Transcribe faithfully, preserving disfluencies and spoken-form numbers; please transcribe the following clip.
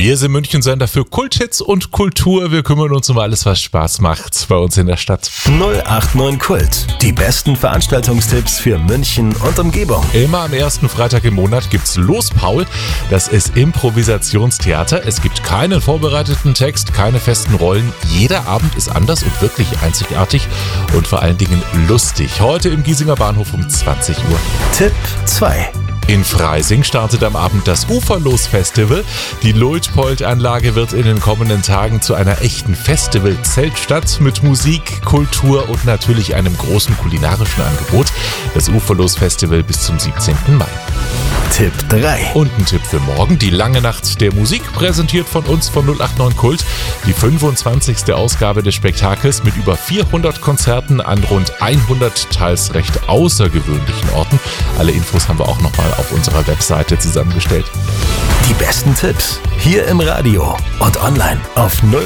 Wir sind München-Sender für Kulthits und Kultur. Wir kümmern uns um alles, was Spaß macht bei uns in der Stadt. null acht neun Kult. Die besten Veranstaltungstipps für München und Umgebung. Immer am ersten Freitag im Monat gibt's Los Paul. Das ist Improvisationstheater. Es gibt keinen vorbereiteten Text, keine festen Rollen. Jeder Abend ist anders und wirklich einzigartig und vor allen Dingen lustig. Heute im Giesinger Bahnhof um zwanzig Uhr. Tipp zwei. In Freising startet am Abend das Uferlos-Festival. Die Luitpold-Anlage wird in den kommenden Tagen zu einer echten Festival-Zeltstadt mit Musik, Kultur und natürlich einem großen kulinarischen Angebot. Das Uferlos-Festival bis zum siebzehnten Mai. Tipp drei. Und ein Tipp für morgen, die lange Nacht der Musik, präsentiert von uns von null acht neun Kult. Die fünfundzwanzigste Ausgabe des Spektakels mit über vierhundert Konzerten an rund hundert teils recht außergewöhnlichen Orten. Alle Infos haben wir auch nochmal auf unserer Webseite zusammengestellt. Die besten Tipps hier im Radio und online auf null